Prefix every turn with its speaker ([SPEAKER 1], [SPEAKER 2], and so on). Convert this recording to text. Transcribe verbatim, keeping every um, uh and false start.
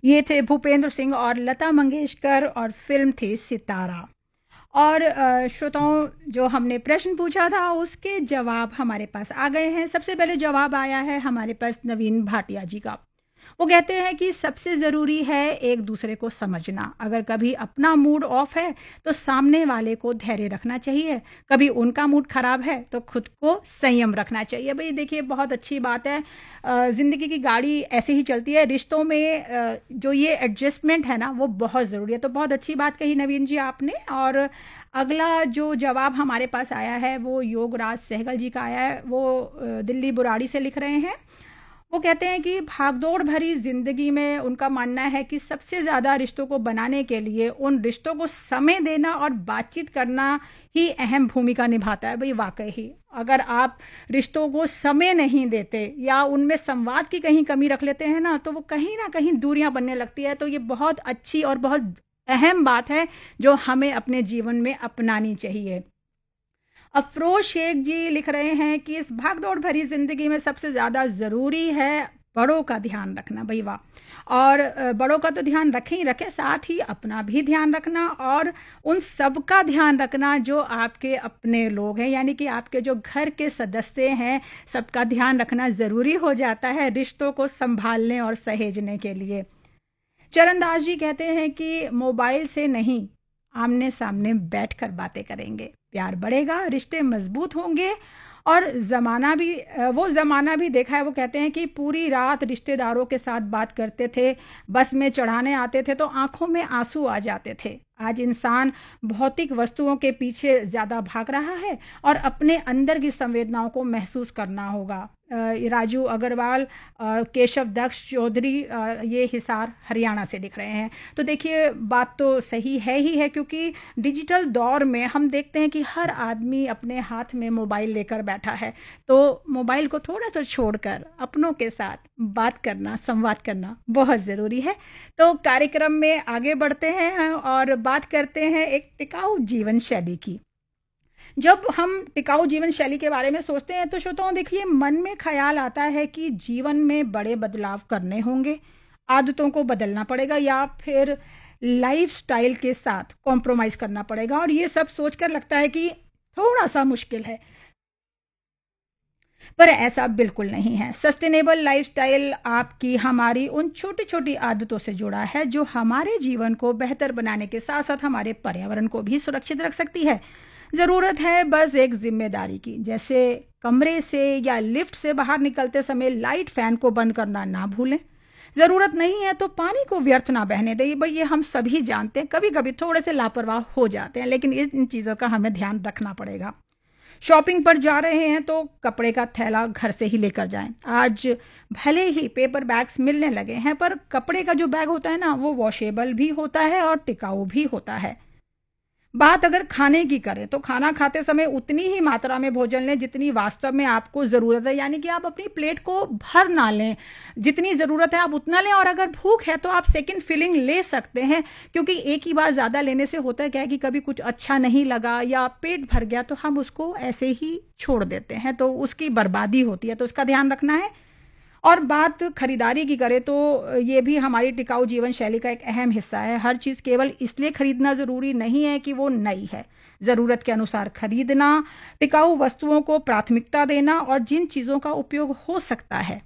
[SPEAKER 1] ये थे भूपेंद्र सिंह और लता मंगेशकर और फिल्म थी सितारा। और अ, श्रोताओं, जो हमने प्रश्न पूछा था उसके जवाब हमारे पास आ गए हैं। सबसे पहले जवाब आया है हमारे पास नवीन भाटिया जी का। वो कहते हैं कि सबसे ज़रूरी है एक दूसरे को समझना। अगर कभी अपना मूड ऑफ है तो सामने वाले को धैर्य रखना चाहिए, कभी उनका मूड ख़राब है तो खुद को संयम रखना चाहिए। भाई देखिए, बहुत अच्छी बात है। अ, ज़िंदगी की गाड़ी ऐसे ही चलती है। रिश्तों में अ, जो ये एडजस्टमेंट है ना, वो बहुत ज़रूरी है। तो बहुत अच्छी बात कही नवीन जी आपने। और अगला जो जवाब हमारे पास आया है वो योगराज सहगल जी का आया है। वो अ, दिल्ली बुराड़ी से लिख रहे हैं। वो कहते हैं कि भागदौड़ भरी जिंदगी में उनका मानना है कि सबसे ज़्यादा रिश्तों को बनाने के लिए उन रिश्तों को समय देना और बातचीत करना ही अहम भूमिका निभाता है। भाई वाकई ही, अगर आप रिश्तों को समय नहीं देते या उनमें संवाद की कहीं कमी रख लेते हैं ना, तो वो कहीं ना कहीं दूरियां बनने लगती है। तो ये बहुत अच्छी और बहुत अहम बात है जो हमें अपने जीवन में अपनानी चाहिए। अफरोज शेख जी लिख रहे हैं कि इस भागदौड़ भरी जिंदगी में सबसे ज़्यादा ज़रूरी है बड़ों का ध्यान रखना। भाई वाह। और अ, बड़ों का तो ध्यान रखें ही रखें, साथ ही अपना भी ध्यान रखना और उन सब का ध्यान रखना जो आपके अपने लोग हैं, यानी कि आपके जो घर के सदस्य हैं, सबका ध्यान रखना ज़रूरी हो जाता है रिश्तों को संभालने और सहेजने के लिए। चरणदास जी कहते हैं कि मोबाइल से नहीं, आमने सामने बैठकर बातें करेंगे, प्यार बढ़ेगा, रिश्ते मजबूत होंगे। और ज़माना भी अ, वो ज़माना भी देखा है। वो कहते हैं कि पूरी रात रिश्तेदारों के साथ बात करते थे, बस में चढ़ाने आते थे तो आंखों में आंसू आ जाते थे। आज इंसान भौतिक वस्तुओं के पीछे ज़्यादा भाग रहा है और अपने अंदर की संवेदनाओं को महसूस करना होगा। अ, राजू अग्रवाल, अ, केशव दक्ष चौधरी, अ, ये हिसार हरियाणा से लिख रहे हैं। तो देखिए, बात तो सही है ही है, क्योंकि डिजिटल दौर में हम देखते हैं कि हर आदमी अपने हाथ में मोबाइल लेकर बैठा है। तो मोबाइल को थोड़ा सा छोड़कर अपनों के साथ बात करना, संवाद करना बहुत ज़रूरी है। तो कार्यक्रम में आगे बढ़ते हैं और बात करते हैं एक टिकाऊ जीवन शैली की। जब हम टिकाऊ जीवन शैली के बारे में सोचते हैं तो श्रोताओं देखिए, मन में ख्याल आता है कि जीवन में बड़े बदलाव करने होंगे, आदतों को बदलना पड़ेगा या फिर लाइफस्टाइल के साथ कॉम्प्रोमाइज़ करना पड़ेगा। और ये सब सोचकर लगता है कि थोड़ा सा मुश्किल है, पर ऐसा बिल्कुल नहीं है। सस्टेनेबल लाइफस्टाइल आपकी हमारी उन छोटी छोटी आदतों से जुड़ा है जो हमारे जीवन को बेहतर बनाने के साथ साथ हमारे पर्यावरण को भी सुरक्षित रख सकती है। ज़रूरत है बस एक जिम्मेदारी की, जैसे कमरे से या लिफ्ट से बाहर निकलते समय लाइट फैन को बंद करना ना भूलें। ज़रूरत नहीं है तो पानी को व्यर्थ ना बहने दें। भाई ये हम सभी जानते हैं, कभी कभी थोड़े से लापरवाह हो जाते हैं, लेकिन इन चीज़ों का हमें ध्यान रखना पड़ेगा। शॉपिंग पर जा रहे हैं तो कपड़े का थैला घर से ही लेकर जाएं। आज भले ही पेपर बैग्स मिलने लगे हैं, पर कपड़े का जो बैग होता है ना, वो वॉशेबल भी होता है और टिकाऊ भी होता है। बात अगर खाने की करें तो खाना खाते समय उतनी ही मात्रा में भोजन लें जितनी वास्तव में आपको ज़रूरत है, यानी कि आप अपनी प्लेट को भर ना लें। जितनी ज़रूरत है आप उतना लें, और अगर भूख है तो आप सेकंड फिलिंग ले सकते हैं, क्योंकि एक ही बार ज़्यादा लेने से होता है क्या है कि कभी कुछ अच्छा नहीं लगा या पेट भर गया तो हम उसको ऐसे ही छोड़ देते हैं, तो उसकी बर्बादी होती है। तो उसका ध्यान रखना है। और बात खरीदारी की करें तो ये भी हमारी टिकाऊ जीवन शैली का एक अहम हिस्सा है। हर चीज़ केवल इसलिए खरीदना ज़रूरी नहीं है कि वो नई है। ज़रूरत के अनुसार खरीदना, टिकाऊ वस्तुओं को प्राथमिकता देना और जिन चीज़ों का उपयोग हो सकता है